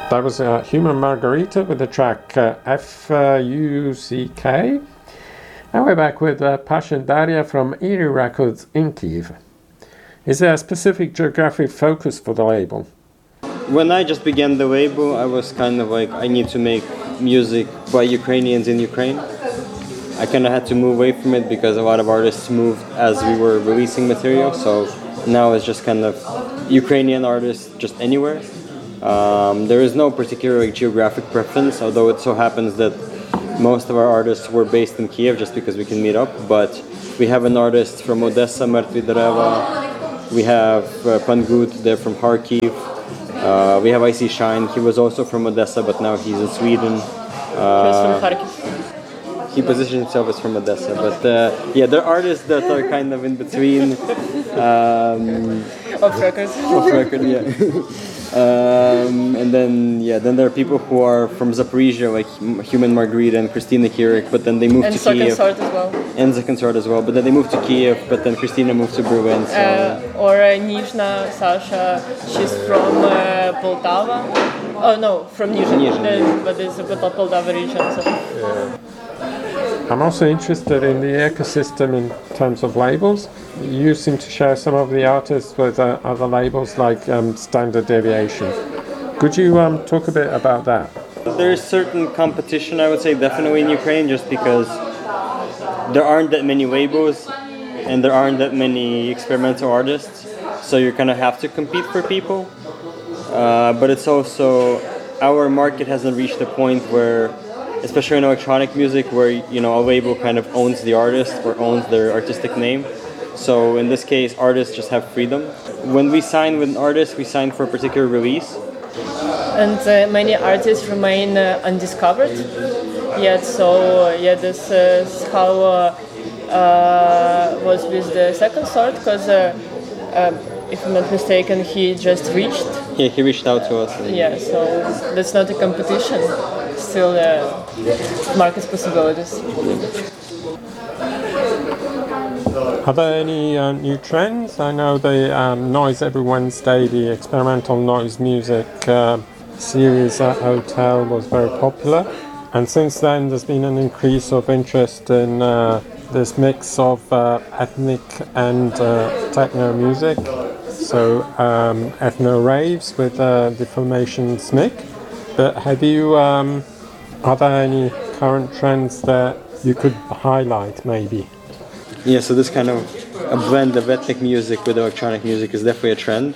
That was Human Margarita with the track F-U-C-K. And we're back with Pasha Daria from Erie Records in Kyiv. Is there a specific geographic focus for the label? When I just began the label, I was kind of like, I need to make music by Ukrainians in Ukraine. I kind of had to move away from it because a lot of artists moved as we were releasing material. So now it's just kind of Ukrainian artists just anywhere. There is no particular geographic preference, although it so happens that most of our artists were based in Kyiv just because we can meet up. But we have an artist from Odessa, Mertvi Dereva. We have Pangut, they're from Kharkiv. We have Icy Shine, he was also from Odessa, but now he's in Sweden. He was from Kharkiv. He positioned himself as from Odessa, but there are artists that are kind of in between. Off record. Off record, yeah. And then there are people who are from Zaporizhia, like Human Margarita and Christina Kirik, but then they moved to Kyiv. And Second Sword as well. But then they moved to Kyiv, but then Christina moved to Berlin. Or Nizhna Sasha, she's from Poltava. Oh no, from Nizhny, but it's the Poltava region. So. Yeah. I'm also interested in the ecosystem in terms of labels. You seem to share some of the artists with other labels like Standard Deviation. Could you talk a bit about that? There is certain competition, I would say, definitely in Ukraine, just because there aren't that many labels and there aren't that many experimental artists. So you kind of have to compete for people. But it's also, our market hasn't reached a point where, especially in electronic music, where a label kind of owns the artist or owns their artistic name. So in this case, artists just have freedom. When we sign with an artist, we sign for a particular release. And many artists remain undiscovered yet. So this is how was with the Second Sword, because if I'm not mistaken, he just reached. Yeah, he reached out to us. Yeah, so that's not a competition. Still market possibilities. Are there any new trends? I know the Noise Every Wednesday, the experimental noise music series at Hotel was very popular. And since then there's been an increase of interest in this mix of ethnic and techno music. So ethno raves with the formation SMIC. But have you, are there any current trends that you could highlight maybe? Yeah, so this kind of a blend of ethnic music with electronic music is definitely a trend.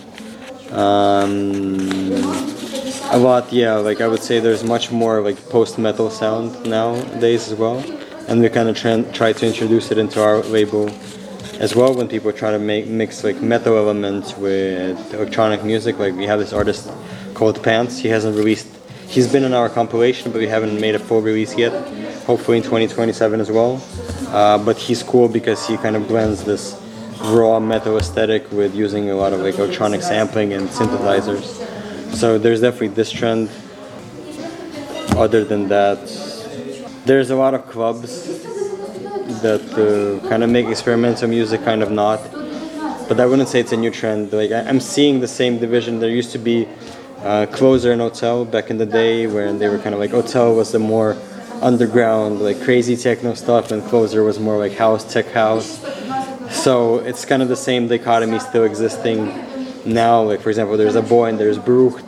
A lot, yeah, like I would say there's much more like post-metal sound nowadays as well. And we kind of try to introduce it into our label as well when people try to mix like metal elements with electronic music. Like we have this artist called Pants, he's been in our compilation, but we haven't made a full release yet. Hopefully in 2027 as well. But he's cool because he kind of blends this raw metal aesthetic with using a lot of like electronic sampling and synthesizers. So there's definitely this trend. Other than that, there's a lot of clubs that kind of make experimental music, kind of not. But I wouldn't say it's a new trend. Like I'm seeing the same division. There used to be Closer and Hotel back in the day, where they were kind of like, Hotel was the more underground, like crazy techno stuff, and Closer was more like house, tech house. So it's kind of the same dichotomy still existing now. Like for example, there's a boy and there's Brucht.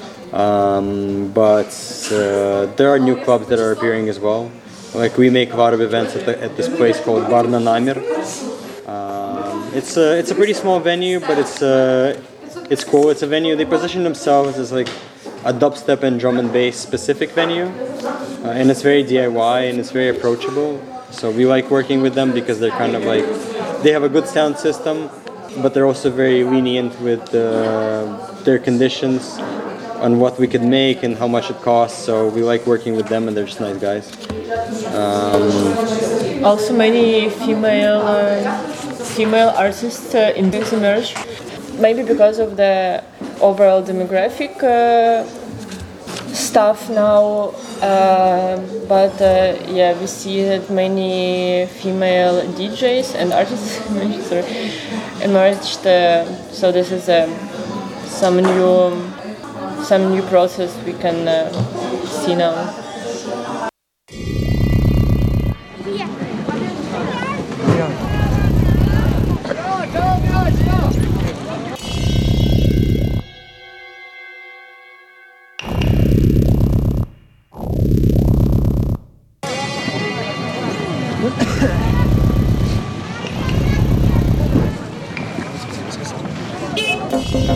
But there are new clubs that are appearing as well. Like we make a lot of events at this place called Barna Namir. It's a pretty small venue, but it's cool. It's a venue. They position themselves as like a dubstep and drum and bass specific venue, and it's very DIY and it's very approachable. So we like working with them because they're kind of like, they have a good sound system, but they're also very lenient with their conditions on what we could make and how much it costs. So we like working with them, and they're just nice guys. Also, many female artists in this emerge, maybe because of the overall demographic stuff now. But we see that many female DJs and artists emerged. So this is some new some new process we can see now.